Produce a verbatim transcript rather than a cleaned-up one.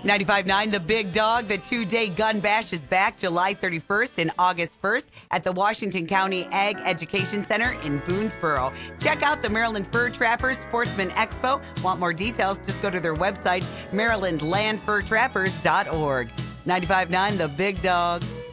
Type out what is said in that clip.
ninety-five point nine The Big Dog. The two-day gun bash is back July thirty-first and August first at the Washington County Ag Education Center in Boonesboro. Check out the Maryland Fur Trappers Sportsman Expo. Want more details? Just go to their website, maryland land fur trappers dot org. ninety-five point nine The Big Dog.